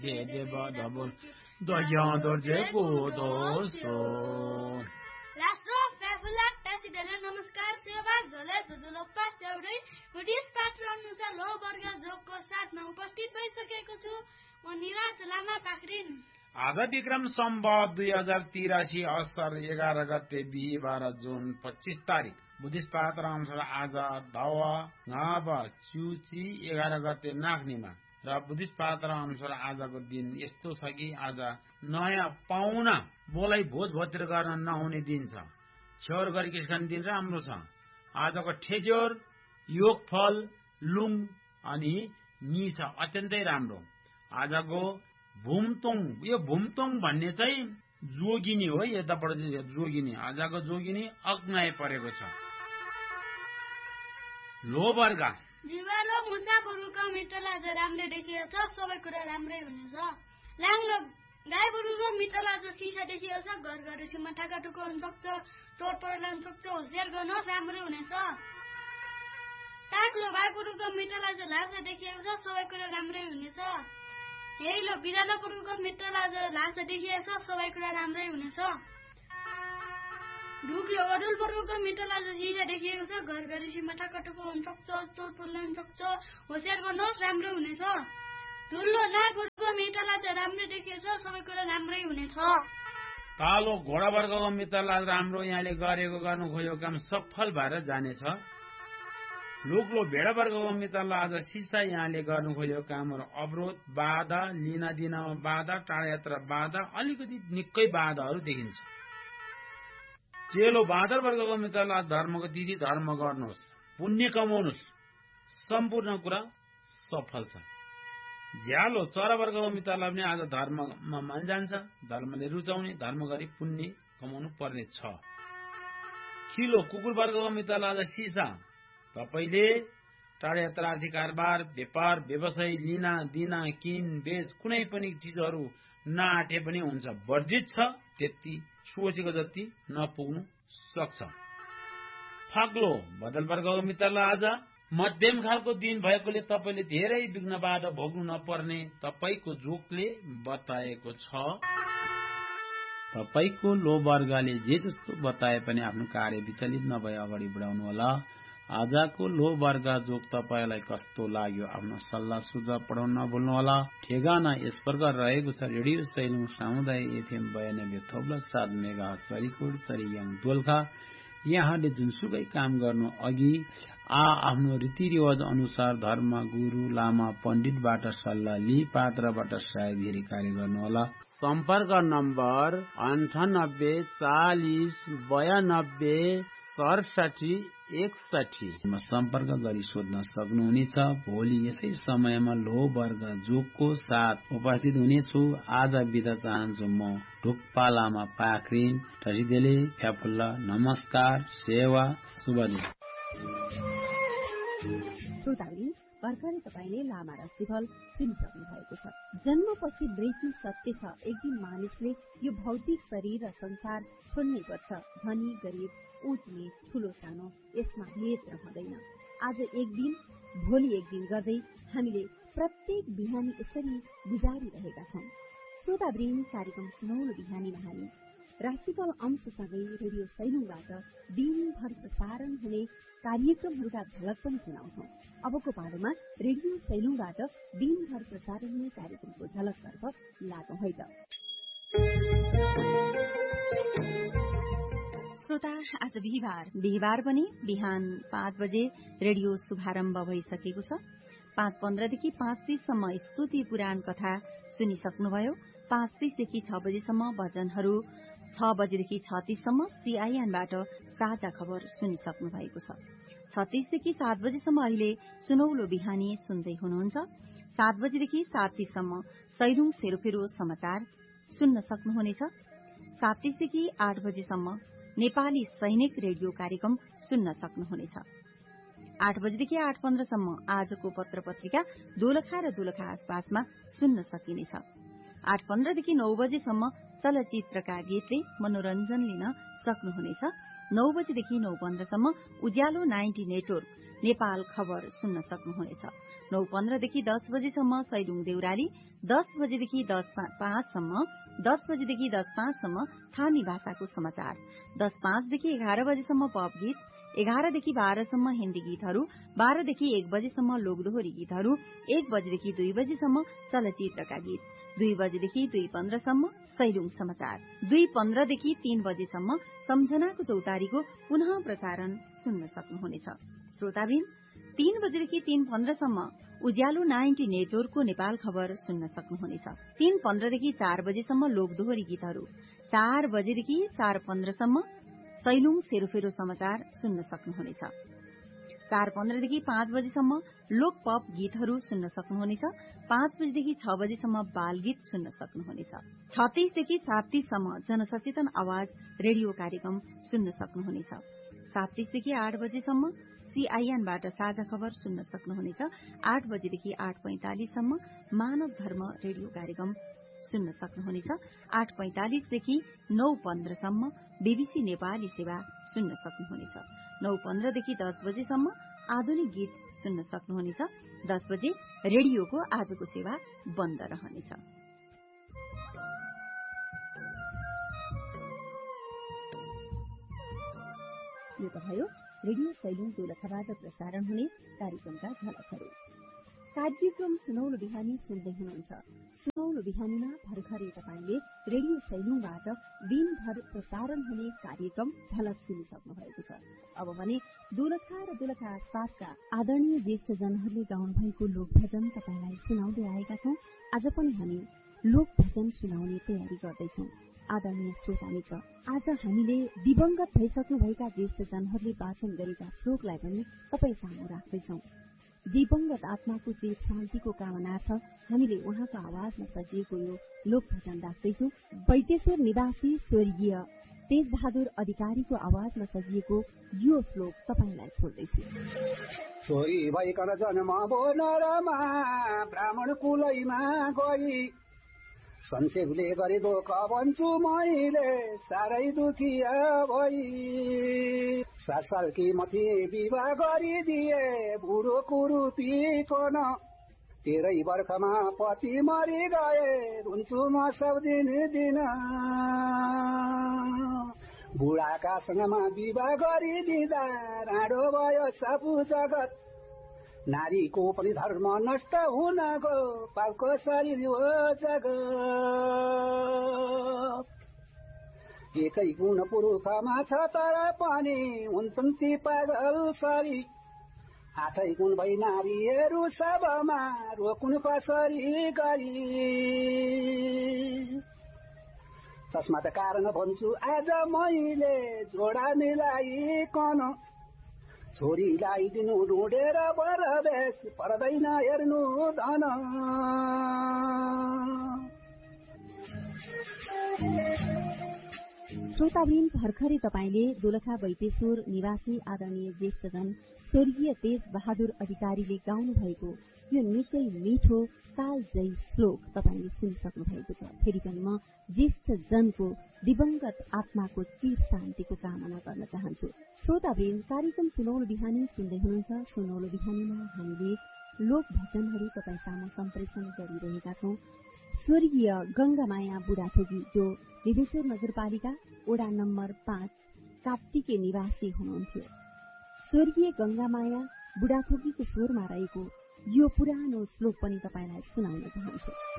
제제바다본 도야도제고도소 राष्ट्र फेफुलाट टासिडेले नमस्कार सेवा झोले जुजुलोप्पा सेउडै बुढिस पात्र अनुसार लो वर्ग जोगको साथमा उपस्थित भइसकेको छु म निराज लामा पाखरिन। आज विक्रम सम्वत 2083 असार 11 गते बिहीबार जुन 25 तारिक बुद्धिस्ट पात्र अनुसार आज धवा नाबा चुची 11 गते नाग्निमा र बुद्धिस्ट पात्र अनुसार आजको दिन यस्तो छ कि आज नयाँ पाहुना बोलाई भोज भतिर गर्न नहुने दिन छ। छ्योर गरिकन दिन राम्रो छ। आजको ठेजोर योगफल लुङ अनि नि छ अत्यन्तै राम्रो। आजको भुमतोङ यो भुमतोङ भन्ने चाहिँ जोगिनी हो यताबाट जोगिनी आजको जोगिनी अग्नाय परेको छ। लो वर्ग जीवालो मुसाफरको मित्रल आज राम्रै देखिएको छ सबै कुरा राम्रै हुनेछ। लाङ्लो गाई बरुको मित्रल आज सिसा देखिएको छ घर घरसिमा ठाकाटुको हुन सक्छ चोट पर्ला हुन सक्छ होसियार गर्नु राम्रै हुनेछ। ताकलो भाइ बरुको मित्रल आज लासा देखिएको छ सबै कुरा राम्रै हुनेछ। यही लो बिरालो बरुको मित्रल आज लासा देखिएको छ सबै कुरा राम्रै हुनेछ। ढुक्लो गरुल बरुको मित्रल आज सिसा देखिएको छ घर घरसिमा ठाकाटुको हुन सक्छ चोट पर्ला हुन सक्छ होसियार गर्नु राम्रै हुनेछ। ठुलो नागको मित्रल आज राम्रै देखिएको छ सबै कुरा राम्रै हुनेछ। कालो घोडा वर्गको मित्रल आज राम्रो यहाँले गरेको गर्नु खोजेको काम सफल भएर जानेछ। लुक्लो भेडा वर्गको मित्रल आज सिसा यहाँले गर्नु खोजेको कामहरू अवरोध बाधा लिन दिनमा बाधा टाढा यात्रा बाधा अलिकति निकै बाधाहरू देखिन्छ। चेलो बादल वर्गको मित्रल आज धर्मको दिदी धर्म गर्नुहोस् पुण्य कमाउनुहोस् सम्पूर्ण कुरा सफल छ। झ्यालो चरा वर्गको मित्रलाई पनि आज धर्ममा मान जान्छ धर्मले रुचाउने धर्म गरी पुण्य कमाउनु पर्ने छ। खिलो कुकुर वर्गको मित्रलाई आज सिसा तपाईले टाढा यात्रा आर्थिक कारोबार व्यापार व्यवसाय लिना दिना किन बेच कुनै पनि चीजहरू नआटे पनि हुन्छ वर्जित छ त्यति सोचेको जति नपुग्नु सक्छ। फाग्लो बदल वर्गको मित्रलाई आज मध्यम खालको दिन भएकोले तपाईले धेरै विघ्न बाधा भोग्नु नपर्ने तपाईको जोगले बताएको छ। तपाईको लो वर्गले जे जस्तो बताए पनि आफ्नो कार्य विचलित नभए अगाडि बढाउनु होला। आजको लो वर्ग जोग तपाईलाई कस्तो लाग्यो आफ्नो सल्लाह सुझाव पठाउन नभुल्नु होला। ठेगाना यस प्रकार रहेको छ रेडियो सैलुङ सामुदायिक एफएम 92.7 मेगाहर्ज चरीकोट चरीयाङ दोलखा। यहाँले जुनसुकै काम गर्नु अघि आफ्नो रीतिरिवाज अनुसार धर्म गुरु लामा पण्डितबाट सल्लाह लि पात्रबाट सहायता कार्य गर्नुहोला। सम्पर्क नम्बर 98 40 92 67 61 सम्पर्क गरी सोध्न सक्नुहुनेछ। भोलि यसै समयमा लो वर्ग जोगको साथ उपस्थित हुनेछु। आज बिदा चाहन्छु म ढुक्पा लामा पाखरिन टसिदेले फ्याफुल्ला नमस्कार सेवा शुभ दिन। श्रोताले भर्खरै तपाईले लामा र सिफल सुनिसक्नु भएको छ। जन्मपछि मृत्यु सत्य छ। एक दिन मानिसले यो भौतिक शरीर र संसार छोड्नै पर्छ। धनी गरिब उच नीच ठूलो सानो यसमा भेद रहँदैन। आज एक दिन भोलि एक दिन गर्दै हामीले प्रत्येक बिहानी यसरी गुजारिरहेका छौं। श्रोतावृन्द कार्यक्रम सुनौलो बिहानीमा हामी राष्ट्रिय अंशसँगै रेडियो सैलुङबाट दिनभर प्रसारण हुने कार्यक्रमहरूका झलक पनि सुनाउँछौं। अबको पालोमा रेडियो सैलुङबाट दिनभर प्रसारण हुने कार्यक्रमको झलकतर्फ लागौं है त। श्रोता आज बिहिबार पनि बिहान 5 बजे रेडियो शुभारम्भ भइसकेको छ। 5:15 देखि 5:30 सम्म स्तुति पुराण कथा सुनिसक्नुभयो। 5:30 देखि 6 बजेसम्म भजनहरू 6 बजेदेखि 6:30 सम्म सीआईएनबाट साझा खबर सुनिसक्नु भएको छ। 6:30 देखि 7 बजेसम्म अहिले सुनौलो बिहानी सुन्दै हुनुहुन्छ। 7 बजेदेखि 7:30 सम्म सैलुङ सेरोफेरो समाचार सुन्न सक्नुहुनेछ। 7:30 देखि 8 बजेसम्म नेपाली सैनिक रेडियो कार्यक्रम सुन्न सक्नुहुनेछ। 8 बजेदेखि 8:15 सम्म आजको पत्र पत्रिका दोलखा र दोलखा आसपासमा सुन्न सकिनेछ। 8:15 देखि 9 बजेसम्म चलचित्रका गीतले मनोरञ्जन लिन सक्नुहुनेछ। 9 बजेदेखि 9:15 सम्म उज्यालो 90 नेटवर्क नेपाल खबर सुन्न सक्नुहुनेछ। 9:15 देखि 10 बजेसम्म सैलुङ देउराली, 10 बजेदेखि 10:05सम्म, 10 बजेदेखि 10:05 सम्म थामी भाषाको समाचार, 10:05 देखि 11 बजेसम्म पप गीत, 11 देखि 12 सम्म हिन्दी गीतहरू, 12 देखि 1 बजेसम्म लोकदोहोरी गीतहरू, 1 बजेदेखि 2 बजेसम्म चलचित्रका गीत, 2 बजेदेखि 2:15 सम्म सैलुङ समाचार, 2:15 देखि 3 बजेसम्म सम्झनाको चौतारीको पुनः प्रसारण सुन्न सक्नुहुनेछ। श्रोताबिन, 3 बजेदेखि 3:15 सम्म उज्यालो 90 नेटवर्कको नेपाल खबर सुन्न सक्नुहुनेछ। 3:15 देखि 4 बजेसम्म लोकदोहोरी गीतहरू, 4 बजेदेखि 4:15 सम्म सैलुङ सेरोफेरो समाचार सुन्न सक्नुहुनेछ। 4:15 देखि 5 बजेसम्म लोक पप गीतहरू सुन्न सक्नुहुनेछ। 5 बजेदेखि 6 बजेसम्म बाल गीत सुन्न सक्नुहुनेछ। 36 देखि 37 सम्म जनसचेतन आवाज रेडियो कार्यक्रम सुन्न सक्नुहुनेछ। 37 देखि 8 बजेसम्म सीआईएनबाट साझा खबर सुन्न सक्नुहुनेछ। 8 बजेदेखि 8:45 सम्म मानव धर्म रेडियो कार्यक्रम सुन्न सक्नुहुनेछ। 8:45 देखि 9:15 सम्म बीबीसी नेपाली सेवा सुन्न सक्नुहुनेछ। 9:15 देखि 10 बजेसम्म आधुनिक गीत सुन्न सक्नुहुनेछ। 10 बजे रेडियोको आजको सेवा बन्द रहनेछ। यो त भयो रेडियो सैलुङ दोलखाबाट प्रसारण हुने कार्यक्रमका झलकहरू। कार्यक्रम सुनौलो बिहानी सुन्दै हुनुहुन्छ। सुनौलो बिहानीमा भर्खरै तपाईँले रेडियो सैलुङबाट दिनभर प्रसारण हुने कार्यक्रम झलक सुनिसक्नु भएको छ। अब भने दोलखा र दोलखा आसपासका आदरणीय ज्येष्ठजनहरूले गाउनु भएको लोकभजन तपाईँलाई सुनाउँदै आएका छौं। आज पनि हामी लोकभजन सुनाउने तयारी गर्दैछौं। आदरणीय श्रोता मित्र, आज हामीले दिवंगत भइसक्नुभएका ज्येष्ठजनहरूले वाचन गरेका श्लोकलाई पनि तपाईँ सामु राख्दैछौं। दिवंगत आत्माको चिर शान्तिको कामनार्थ हामीले उहाँको आवाजमा सजिएको यो लोकभजन राख्दैछौं। वैद्येश्वर निवासी स्वर्गीय तेजबहादुर अधिकारीको आवाजमा सजिएको यो श्लोक तपाईँलाई छोड्दैछु। छोरी भइकन जन्म भो नरमा ब्राह्मण कुलैमा गई, संसेवले गरे दुःख भन्छु मैले साह्रै दुखिया भई। 7 सालकी मथि विवाह गरिदिए बुढो कुरूपीकन, 13 वर्षमा पति मरि गए रुन्छु म सब दिन। बुढाका सँगमा विवाह गरिदिँदा राडो भयो सब जगत, नारीको पनि धर्म नष्ट हुनको पापको शरीर हो जगत। एकै गुण पुरुषमा छ तर पनि हुन्छन् ती पागल सरी, 8 गुण भई नारीहरू सबमा रोक्नु कसरी गरी। तस्मात कारण भन्छु आज मैले जोडा मिलाइकन, छोरीलाई दिनु ढुँडेर बरबेस पर्दैन हेर्नु धन। श्रोताबिन, भर्खरै तपाईँले दोलखा वैद्येश्वर निवासी आदरणीय ज्येष्ठजन स्वर्गीय तेज बहादुर अधिकारीले गाउनु भएको यो निकै मिठो तालजयी श्लोक तपाईँले सुनिसक्नु भएको छ। फेरि पनि म ज्येष्ठजनको दिवंगत आत्माको चिर शान्तिको कामना गर्न चाहन्छु। श्रोताबिन, कार्यक्रम सुनौलो बिहानी सुन्दै हुनुहुन्छ। सुनौलो बिहानीमा हामीले लोक भजनहरू तपाईँ सामु सम्प्रेषण गरिरहेका छौं। स्वर्गीय गंगामाया बुढाथोकी, जो विदेश्वर नगरपालिका वडा नम्बर 5 काप्तीके निवासी हुनुहुन्थ्यो, स्वर्गीय गंगामाया बुढाथोकीको स्वरमा रहेको यो पुरानो श्लोक पनि तपाईलाई सुनाउन चाहन्छु।